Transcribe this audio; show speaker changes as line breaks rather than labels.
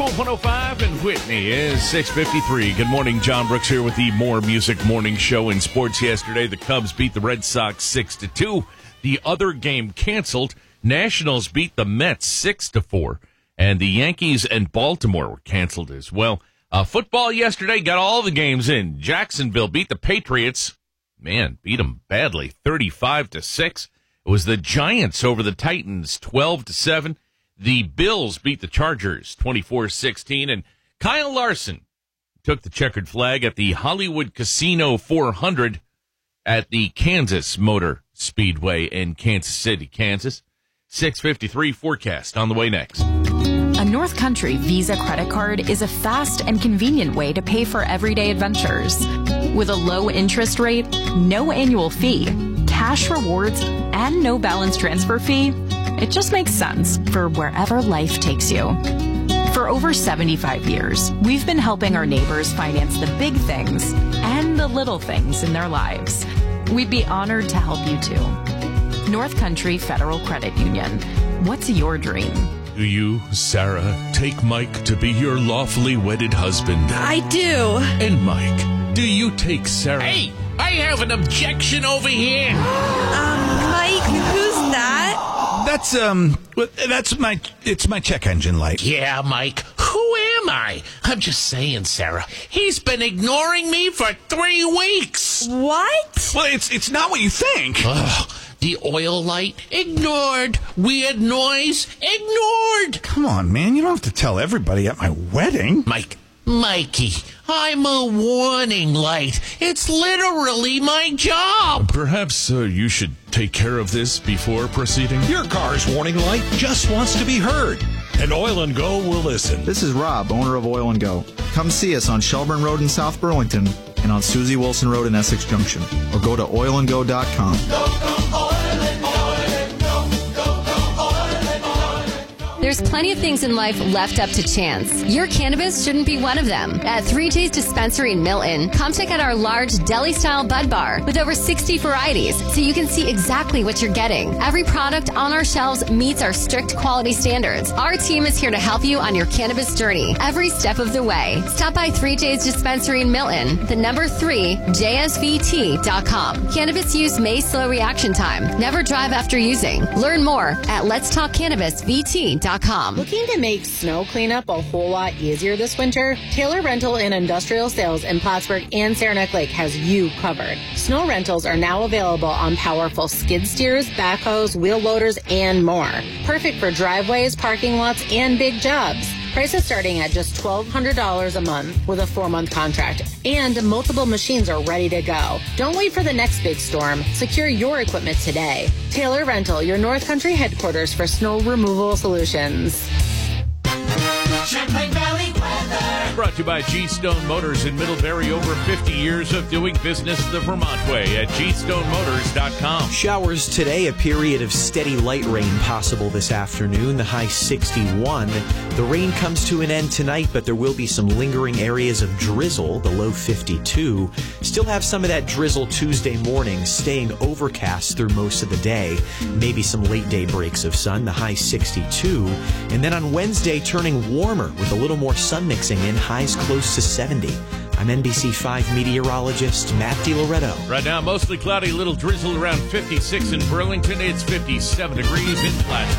Channel 105 in Whitney is 6:53. Good morning, John Brooks here with the More Music Morning Show. In sports yesterday, the Cubs beat the Red Sox 6-2. The other game canceled. Nationals beat the Mets 6-4. And the Yankees and Baltimore were canceled as well. Football yesterday got all the games in. Jacksonville beat the Patriots. Man, beat them badly, 35-6. It was the Giants over the Titans, 12-7. The Bills beat the Chargers 24-16, and Kyle Larson took the checkered flag at the Hollywood Casino 400 at the Kansas Motor Speedway in Kansas City, Kansas. 6:53 forecast on the way next.
A North Country Visa credit card is a fast and convenient way to pay for everyday adventures. With a low interest rate, no annual fee, cash rewards, and no balance transfer fee, it just makes sense for wherever life takes you. For over 75 years, we've been helping our neighbors finance the big things and the little things in their lives. We'd be honored to help you too. North Country Federal Credit Union. What's your dream?
Do you, Sarah, take Mike to be your lawfully wedded husband?
I do.
And Mike, do you take Sarah?
Hey, I have an objection over here.
Mike, who's that?
It's my check engine light.
Yeah, Mike, who am I? I'm just saying, Sarah. He's been ignoring me for 3 weeks.
What?
Well, it's not what you think.
Ugh, the oil light, ignored. Weird noise, ignored.
Come on, man. You don't have to tell everybody at my wedding.
Mikey, I'm a warning light. It's literally my job.
Perhaps you should take care of this before proceeding.
Your car's warning light just wants to be heard. And Oil & Go will listen.
This is Rob, owner of Oil & Go. Come see us on Shelburne Road in South Burlington and on Susie Wilson Road in Essex Junction. Or go to oilandgo.com.
There's plenty of things in life left up to chance. Your cannabis shouldn't be one of them. At 3 J's Dispensary in Milton, come check out our large deli-style bud bar with over 60 varieties so you can see exactly what you're getting. Every product on our shelves meets our strict quality standards. Our team is here to help you on your cannabis journey every step of the way. Stop by 3 J's Dispensary in Milton, the number 3, JSVT.com. Cannabis use may slow reaction time. Never drive after using. Learn more at letstalkcannabisvt.com.
Looking to make snow cleanup a whole lot easier this winter? Taylor Rental and Industrial Sales in Plattsburgh and Saranac Lake has you covered. Snow rentals are now available on powerful skid steers, backhoes, wheel loaders, and more. Perfect for driveways, parking lots, and big jobs. Prices starting at just $1,200 a month with a 4-month contract. And multiple machines are ready to go. Don't wait for the next big storm. Secure your equipment today. Taylor Rental, your North Country headquarters for snow removal solutions.
Champlain Valley weather. Brought to you by G-Stone Motors in Middlebury. Over 50 years of doing business the Vermont way at GStoneMotors.com.
Showers today, a period of steady light rain possible this afternoon, the high 61. The rain comes to an end tonight, but there will be some lingering areas of drizzle, the low 52. Still have some of that drizzle Tuesday morning, staying overcast through most of the day. Maybe some late day breaks of sun, the high 62. And then on Wednesday, turning warmer with a little more sun mixing in, highs close to 70. I'm NBC5 meteorologist Matt DiLoretto.
Right now, mostly cloudy, little drizzle around 56 in Burlington. It's 57 degrees in Plattsburgh.